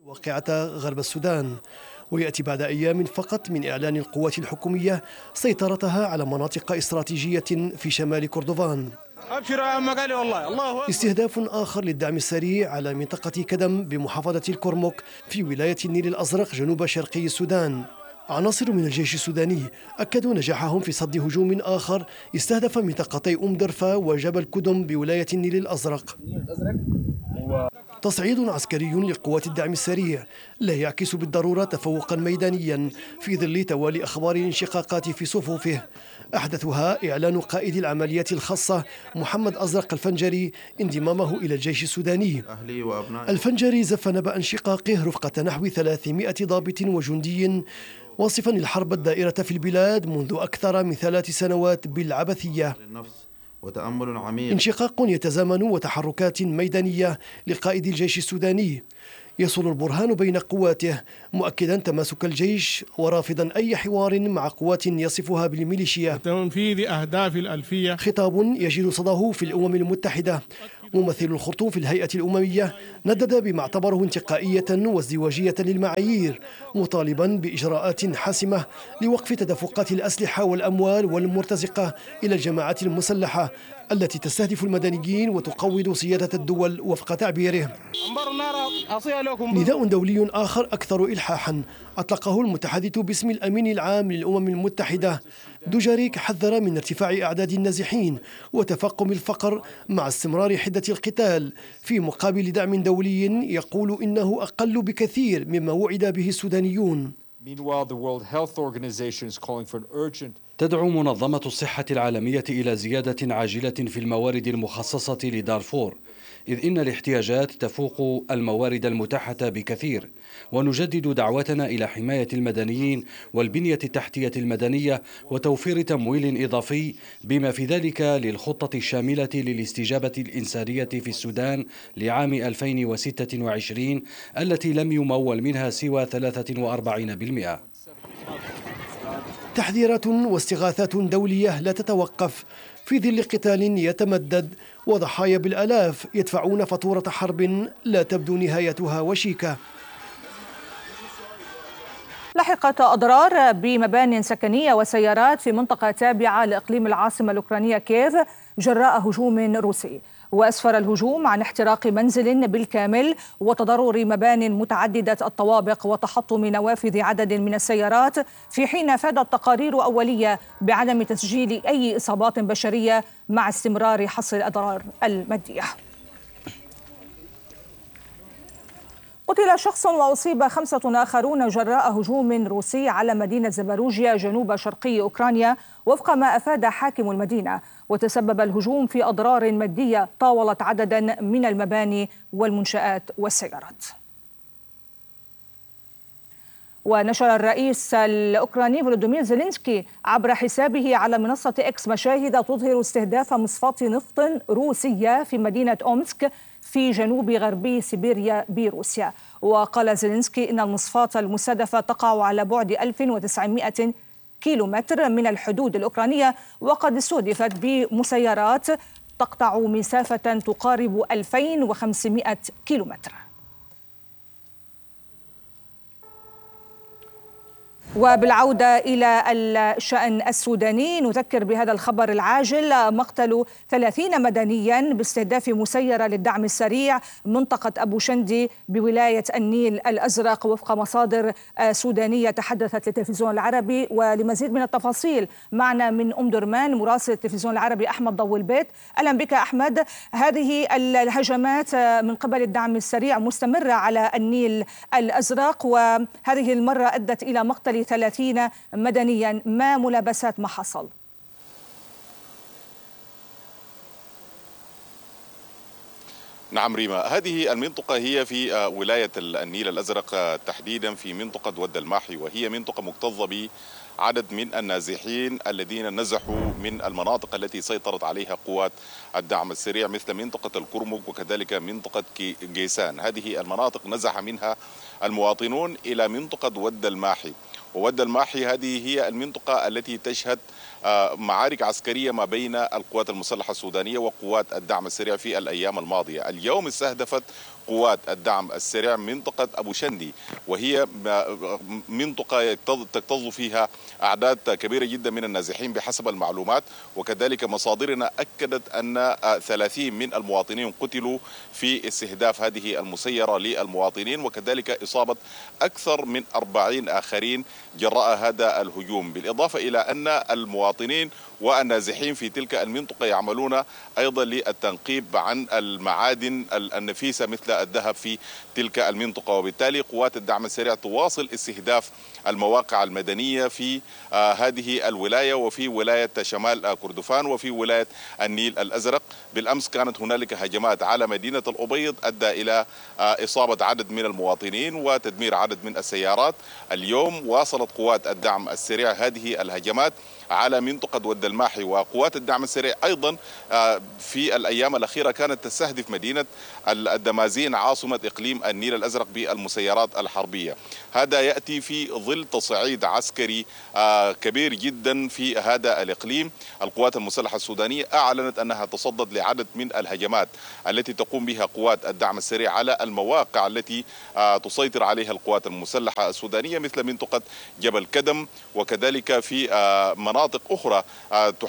واقعة غرب السودان، ويأتي بعد أيام فقط من إعلان القوات الحكومية سيطرتها على مناطق استراتيجية في شمال كردفان. أبشر يا عم قالي والله الله أكبر. استهداف آخر للدعم السريع على منطقة كدم بمحافظة الكرمك في ولاية النيل الأزرق جنوب شرقي السودان. عناصر من الجيش السوداني أكدوا نجاحهم في صد هجوم آخر استهدف منطقتي درفا وجبل كدم بولاية النيل الأزرق. تصعيد عسكري لقوات الدعم السريع لا يعكس بالضرورة تفوقا ميدانيا في ظل توالي أخبار الانشقاقات في صفوفه، أحدثها إعلان قائد العمليات الخاصة محمد أزرق الفنجري انضمامه إلى الجيش السوداني. الفنجري زف نبأ انشقاقه رفقة نحو 300 ضابط وجندي، واصفا الحرب الدائرة في البلاد منذ أكثر من 3 سنوات بالعبثية. وتأمل عميق. انشقاق يتزامن وتحركات ميدانية لقائد الجيش السوداني يصل البرهان بين قواته، مؤكدا تماسك الجيش ورافضا أي حوار مع قوات يصفها بالميليشيا. تنفيذ أهداف الألفية. خطاب يجد صداه في الأمم المتحدة. ممثل الخرطوم في الهيئة الأممية ندد بما اعتبره انتقائية وازدواجية للمعايير، مطالبا بإجراءات حاسمة لوقف تدفقات الأسلحة والأموال والمرتزقة إلى الجماعات المسلحة التي تستهدف المدنيين وتقوض سيادة الدول وفق تعبيره. نداء دولي آخر أكثر إلحاحا أطلقه المتحدث باسم الأمين العام للأمم المتحدة دوجاريك، حذر من ارتفاع أعداد النازحين وتفاقم الفقر مع استمرار حدة القتال، في مقابل دعم دولي يقول إنه أقل بكثير مما وعد به السودانيون. تدعو منظمة الصحة العالمية إلى زيادة عاجلة في الموارد المخصصة لدارفور، إذ إن الاحتياجات تفوق الموارد المتاحة بكثير، ونجدد دعوتنا إلى حماية المدنيين والبنية التحتية المدنية وتوفير تمويل إضافي بما في ذلك للخطة الشاملة للاستجابة الإنسانية في السودان لعام 2026 التي لم يمول منها سوى 43%. تحذيرات واستغاثات دولية لا تتوقف في ظل قتال يتمدد وضحايا بالآلاف يدفعون فاتورة حرب لا تبدو نهايتها وشيكة. لحقت أضرار بمبان سكنية وسيارات في منطقة تابعة لإقليم العاصمة الأوكرانية كييف جراء هجوم روسي، وأسفر الهجوم عن احتراق منزل بالكامل وتضرر مبان متعددة الطوابق وتحطم نوافذ عدد من السيارات، في حين أفادت تقارير أولية بعدم تسجيل أي إصابات بشرية مع استمرار حصر الأضرار المادية. قتل شخص وأصيب 5 آخرون جراء هجوم روسي على مدينة زباروجيا جنوب شرقي أوكرانيا وفق ما أفاد حاكم المدينة، وتسبب الهجوم في أضرار مادية طاولت عددا من المباني والمنشآت والسيارات. ونشر الرئيس الأوكراني فولودومير زيلينسكي عبر حسابه على منصة إكس مشاهد تظهر استهداف مصفاة نفط روسية في مدينة أومسك في جنوب غربي سيبيريا بروسيا. وقال زيلينسكي إن المصفاة المستهدفة تقع على بعد 1900 كيلومتر من الحدود الأوكرانية، وقد استهدفت بمسيرات تقطع مسافة تقارب 2500 كيلومتر. وبالعودة إلى الشأن السوداني، نذكر بهذا الخبر العاجل: مقتل 30 مدنيا باستهداف مسيرة للدعم السريع منطقة أبو شندي بولاية النيل الأزرق وفق مصادر سودانية تحدثت للتلفزيون العربي. ولمزيد من التفاصيل معنا من درمان مراسل التلفزيون العربي أحمد ضو البيت. أهلا بك أحمد. هذه الهجمات من قبل الدعم السريع مستمرة على النيل الأزرق، وهذه المرة أدت إلى مقتل 30 مدنيا، ما ملابسات ما حصل؟ نعم ريما، هذه المنطقة هي في ولاية النيل الأزرق تحديدا في منطقة ود الماحي، وهي منطقة مكتظة بعدد من النازحين الذين نزحوا من المناطق التي سيطرت عليها قوات الدعم السريع مثل منطقة الكرمك وكذلك منطقة جيسان. هذه المناطق نزح منها المواطنون إلى منطقة ود الماحي، وود الماحي هذه هي المنطقة التي تشهد معارك عسكرية ما بين القوات المسلحة السودانية وقوات الدعم السريع في الأيام الماضية. اليوم استهدفت قوات الدعم السريع منطقة أبو شندي، وهي منطقة تكتظ فيها أعداد كبيرة جدا من النازحين بحسب المعلومات، وكذلك مصادرنا أكدت أن 30 من المواطنين قتلوا في استهداف هذه المسيرة للمواطنين، وكذلك إصابة أكثر من 40 آخرين جراء هذا الهجوم، بالإضافة إلى أن المواطنين والنازحين في تلك المنطقة يعملون أيضا للتنقيب عن المعادن النفيسة مثل الذهب في تلك المنطقة، وبالتالي قوات الدعم السريع تواصل استهداف المواقع المدنية في هذه الولاية وفي ولاية شمال كردفان وفي ولاية النيل الأزرق. بالأمس كانت هنالك هجمات على مدينة الأبيض أدى إلى إصابة عدد من المواطنين وتدمير عدد من السيارات. اليوم واصلت قوات الدعم السريع هذه الهجمات على منطقة ود الماحي، وقوات الدعم السريع أيضا في الأيام الأخيرة كانت تستهدف مدينة الدمازين عاصمة إقليم النيل الأزرق بالمسيرات الحربية. هذا يأتي في ظل تصعيد عسكري كبير جدا في هذا الإقليم. القوات المسلحة السودانية أعلنت أنها تصدت لعدد من الهجمات التي تقوم بها قوات الدعم السريع على المواقع التي تسيطر عليها القوات المسلحة السودانية مثل منطقة جبل كدم، وكذلك في مناطق أخرى